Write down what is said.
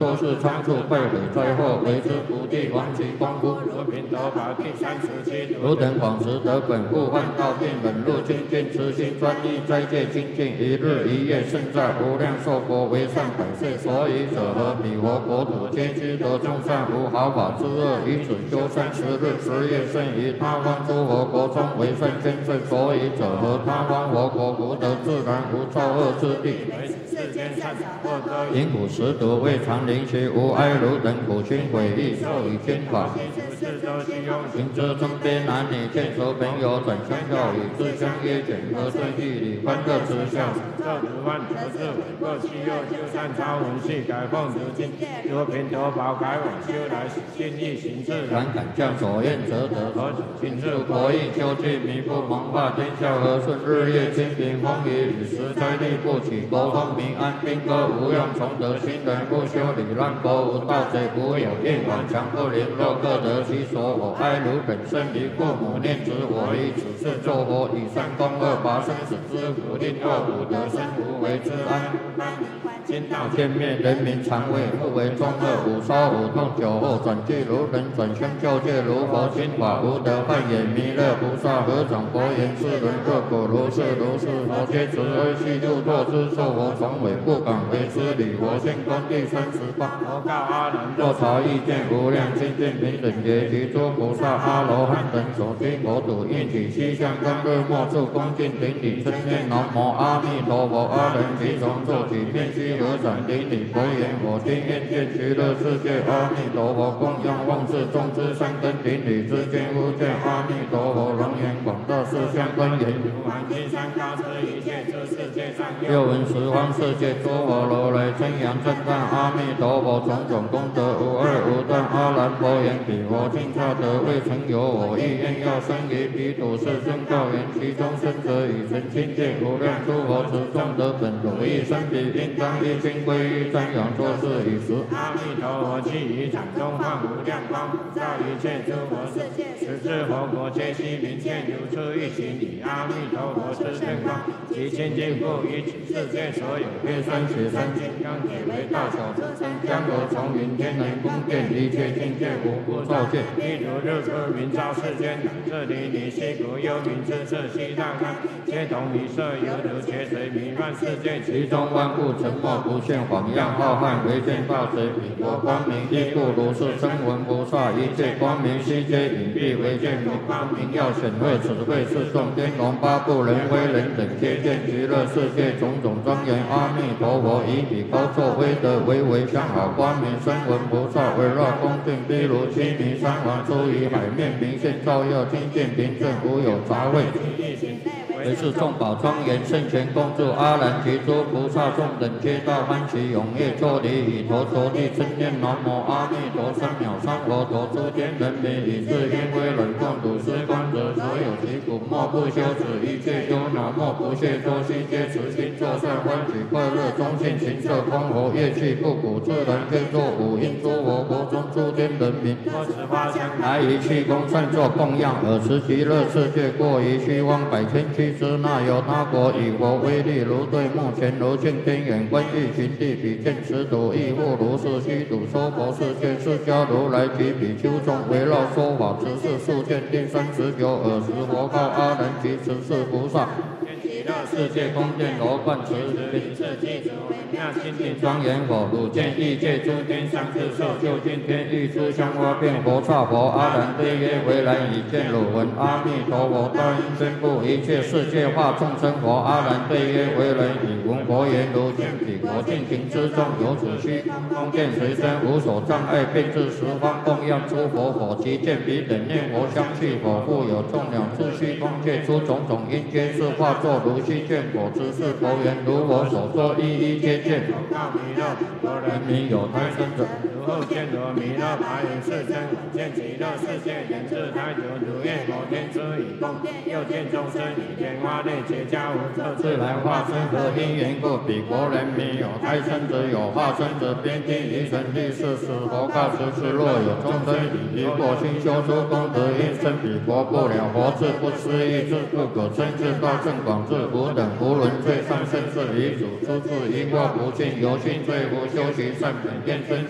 多是仓促败毁灾祸，为之不地亡其光复。 如品头宝第37 如等广识得本护万道并本入清净慈心专一斋戒清净一日一夜胜在无量寿佛为上百岁所以者何彼佛国土皆知得众善无好法之恶以此修30日10夜胜于他方诸佛国中为圣千岁所以者何他方佛国无得自然无造恶之地。 世间善恶多因苦实毒未尝灵其无哀如等苦心毁义受以天法。 世周虚用行之中边男女见熟朋友转相告与自相约卷和顺义理欢乐之笑。 这如万得智伟过其右就善超文系改奉如经如品头宝改往修来信义行智然敢将所愿则得何行智国义究竟弥复蒙化天下和顺日夜清平风雨与时灾力不起国风民安兵歌无用崇德新人不修理让国无盗贼无有业往强不联络各得其所我哀如本身离父母念之我以此事作佛以善功恶拔生死之苦令恶苦得生无为之安今道见灭人民常为不为中恶五烧五痛酒后转俱如人转生救界如佛心法无德犯也弥勒菩萨合掌佛言世人各果如是佛皆慈悲悉入堕之受佛从委不敢为之理佛性功第38 佛告阿难若朝意见无量清净平等觉及诸菩萨阿罗汉等所居国土应起西向根日末处恭敬顶礼称念南无阿弥陀佛阿人其从做起面须合掌顶礼佛言我今愿见极乐世界阿弥陀佛供养望世众之善根顶礼之间忽见阿弥陀佛龙颜广大世相观言如满金山高之一切诸世界上又闻十方世界诸佛如来称扬称赞阿弥陀佛种种功德无二无断阿难佛言彼佛尽刹得未曾有我意愿要生于彼土世尊告言其中生者以成清净无量诸佛持众得本如意生彼应当一心归依瞻仰作是以时阿弥陀佛既于场中放无量光普照一切诸佛世界十智佛国皆悉明见如出一行以阿弥陀佛之圣光其清净复于此世界所有遍身血身金刚体为大小众生江河从云天人宫殿一切境界无不照见譬如日出明照世间乃至离离西国幽冥之色西大干皆同一色犹如劫水弥漫世界其中万物沉默不现晃样浩瀚唯见大水彼国光明亦故如是声闻菩萨一切光明悉皆隐蔽唯见明光明耀显慧此慧是众天龙八部人非人等皆见极乐世界种种庄严阿弥陀佛以彼高作威德为相好光明声闻菩萨围绕恭敬譬如须弥山王出于海面明现照耀清净平正无有杂秽为是众宝庄严圣权共住阿难及诸菩萨众等皆到欢喜踊跃作礼以头着地称念南无阿弥陀3秒3佛陀诸天人民以是因为忍共睹施观者所有其苦莫不修止一切忧恼莫不懈作悉皆慈心作善欢喜快乐中性行色空佛业气不苦自然天作五应诸佛国中诸天人民多持花香来于气功善作供养尔时极乐世界过于虚妄百千七之那有他国以佛威力如对目前如镜天眼观欲寻地比见持土亦复如是虚土说佛世界释迦如来及比丘众围绕说法持是数见第39尔时佛告阿难及持是菩萨极乐世界宫殿罗冠持名次记主微妙清净庄严佛汝见异界诸天上智受究竟天欲诸香花变佛刹佛阿难对曰为来已见汝闻阿弥陀佛大应宣布一切世界化众生佛阿难对曰为来已闻佛言如见彼国尽情之中有此虚空殿随身无所障碍遍至十方供养诸佛佛及见彼等念佛相续佛复有众鸟自虚空界出种种因皆是化作如虚见佛之是佛言如我所说一一皆见告弥勒佛人民有胎生者如后见罗弥勒白云世尊我见极乐世界人自胎久如愿佛天之以供又见众生以天花内结跏无色自来化身何因缘故彼国人民有胎生者有化身者边境于神力是使佛告时若有众生以一过心修诸功德因生彼国不了佛智不思议智不可称智大圣广智无等无伦最上甚至遗主出自因果不尽由心罪无修习善本愿生